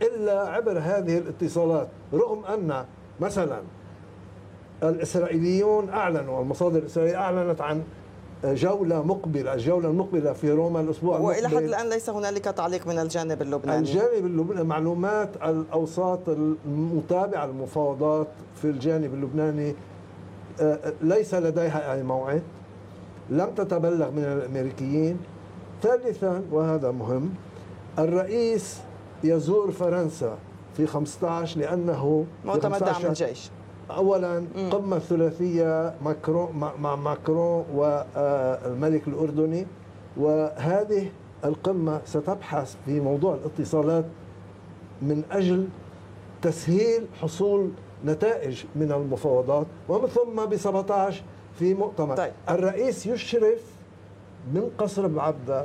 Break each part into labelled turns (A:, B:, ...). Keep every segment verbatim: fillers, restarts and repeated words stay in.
A: إلا عبر هذه الاتصالات، رغم أن مثلا الإسرائيليون أعلنوا، المصادر الإسرائيلية أعلنت عن جولة مقبلة، الجولة المقبلة في روما الأسبوع المقبل،
B: وإلى حد الآن ليس هنالك تعليق من الجانب اللبناني.
A: الجانب اللبناني، معلومات الأوساط المتابعة المفاوضات في الجانب اللبناني ليس لديها أي موعد، لم تتبلغ من الأمريكيين. ثالثا وهذا مهم، الرئيس يزور فرنسا في خمسة عشر لأنه
B: مؤتمر دعم الجيش.
A: أولا قمة ثلاثية ماكرون مع ماكرون والملك الأردني، وهذه القمة ستبحث في موضوع الاتصالات من أجل تسهيل حصول نتائج من المفاوضات. ومن ثم ب سبعة عشر في مؤتمر. طيب. الرئيس يشرف من قصر بعبدة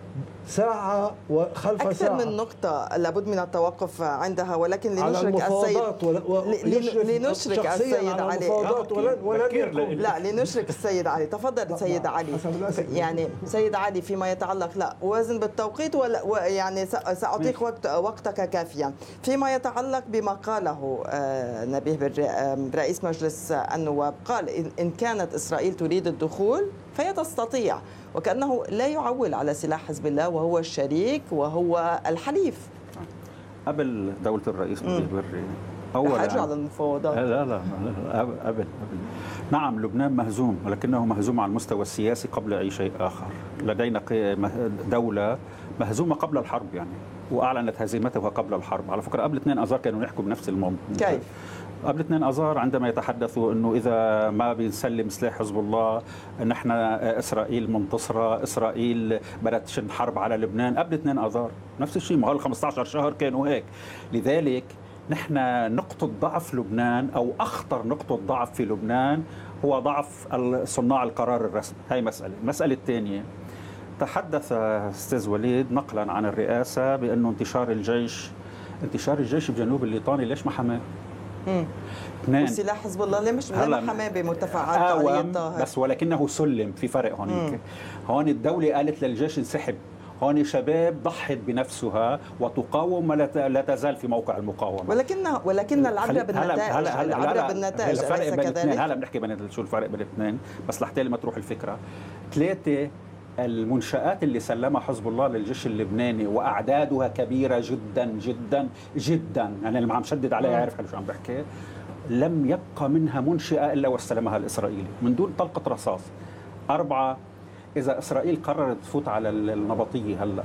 A: ساعة وخلف
B: أكثر
A: ساعة.
B: أكثر من نقطة لابد من التوقف عندها، ولكن لنشرك السيد
A: و...
B: لنشرك السيد علي
A: ولن... ولن
B: لا لنشرك السيد علي. تفضل سيد علي. يعني سيد علي فيما يتعلق، لا وازن بالتوقيت ولا يعني سأعطيك وقت وقتك كافيا فيما يتعلق بما قاله نبيه رئيس مجلس النواب. قال إن كانت إسرائيل تريد الدخول فهي تستطيع، وكأنه لا يعول على سلاح حزب الله وهو الشريك وهو الحليف.
C: قبل دولة الرئيس نبيه بري أولا
B: حاجة على المفاوضات.
C: لا لا قبل قبل نعم لبنان مهزوم، ولكنه مهزوم على المستوى السياسي قبل أي شيء آخر. لدينا دولة مهزومة قبل الحرب يعني، وأعلنت هزيمتها قبل الحرب. على فكرة قبل اثنين آذار كانوا يحكوا بنفس الموضوع.
B: كيف؟
C: قبل اثنين آذار عندما يتحدثوا أنه إذا ما بنسلم سلاح حزب الله نحن إسرائيل منتصرة، إسرائيل بدأت تشن حرب على لبنان. قبل اثنين آذار نفس الشيء، ما هو خمسة عشر شهر كانوا هيك. لذلك نحن نقطة ضعف لبنان أو أخطر نقطة ضعف في لبنان هو ضعف صناع القرار الرسمي. هاي مسألة. المسألة الثانية، تحدث أستاذ وليد نقلا عن الرئاسة بأنه انتشار الجيش انتشار الجيش بجنوب الليطاني ليش ما حماه؟
B: اثنين وسلاح حزب الله ليه مش ليه ما حماه بمرتفعات علي الطاهر؟
C: بس ولكنه سلم. في فرق هونيك. هون الدولة قالت للجيش انسحب، هون شباب ضحت بنفسها وتقاوم ولا تزال في موقع المقاومة.
B: ولكن ولكن العبرة بالنتائج. العبرة بالنتائج أليس كذلك؟
C: هلا بنحكي بين شو الفرق بين الاثنين، بس لحتى ما تروح الفكرة. ثلاثة، المنشآت اللي سلمها حزب الله للجيش اللبناني وأعدادها كبيرة جدا جدا جدا، يعني اللي عم شدد عليها يعرف شو عم بحكي، لم يبقى منها منشأة إلا واستلمها الإسرائيلي من دون طلقة رصاص. أربعة، إذا إسرائيل قررت تفوت على النبطية هلا،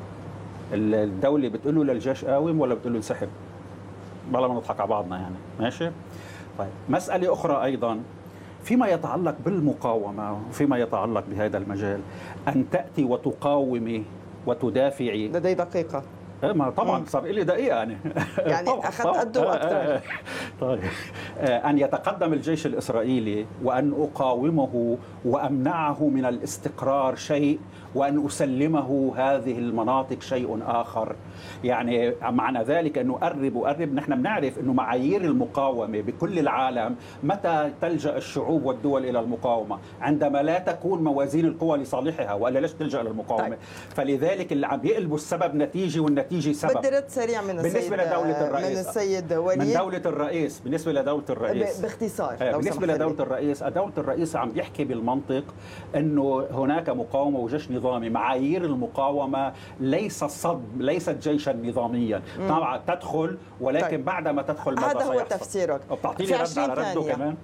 C: الدولة بتقول له للجيش قاوم ولا بتقول له انسحب؟ بلا ما نضحك على بعضنا يعني، ماشي؟ طيب، مسألة أخرى أيضا فيما يتعلق بالمقاومة وفيما يتعلق بهذا المجال، أن تأتي وتقاومي وتدافعي.
B: لدي دقيقة.
C: ما طبعا صار لي دقيقة يعني
B: يعني أخذت قد وأكثر.
C: طيب، أن يتقدم الجيش الإسرائيلي وأن أقاومه وأمنعه من الاستقرار شيء، وأن أسلمه هذه المناطق شيء آخر. يعني معنى ذلك أنه قرب وقرب. نحن بنعرف أنه معايير المقاومة بكل العالم متى تلجأ الشعوب والدول إلى المقاومة؟ عندما لا تكون موازين القوى لصالحها، وإلا ليش تلجأ للمقاومة؟ طيب. فلذلك اللي عم يقلبوا السبب نتيجة والنتيجة سبب.
B: بدي رد سريع من السيد
C: بالنسبة لدولة الرئيس
B: من السيد وليد
C: من دولة الرئيس بالنسبة لدولة الرئيس
B: باختصار
C: بالنسبة لدولة الرئيس دولة الرئيس عم يحكي بالمنطق أنه هناك مقاومة وجيش نظامي. معايير المقاومة ليس صد ليست جيشا نظاميا. طبعا تدخل، ولكن طيب. بعد ما تدخل ماذا
B: هذا هو تفسيرك.
C: بتعطيني رد على رده كمان.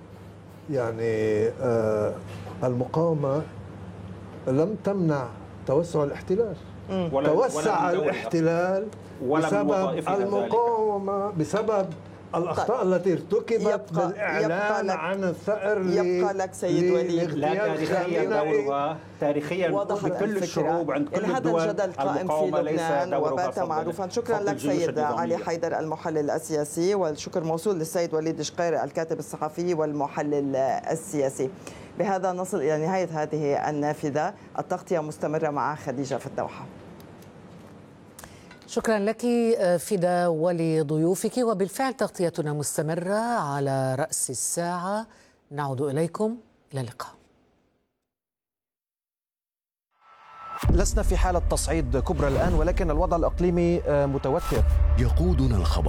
A: يعني آه المقاومة لم تمنع توسع الاحتلال. ولا توسع ولا الاحتلال ولا بسبب المقاومة، بسبب الأخطاء طيب. التي ارتكبت بالإعلان عن الثأر.
B: يبقى لك سيد وليد.
C: لا تاريخيا دورها تاريخيا كل الشعوب عند كل الدول.
B: هذا الجدل قائم في لبنان وبات معروفا. شكرا لك سيد علي حيدر المحلل السياسي، والشكر موصول للسيد وليد شقير الكاتب الصحفي والمحلل السياسي. بهذا نصل إلى نهاية هذه النافذة. التغطية مستمرة مع خديجة في الدوحة.
D: شكرا لك فدا ولضيوفك. وبالفعل تغطيتنا مستمرة على رأس الساعة. نعود إليكم. إلى اللقاء.
E: لسنا في حالة تصعيد كبرى الآن، ولكن الوضع الإقليمي متوتر.
F: يقودنا الخبر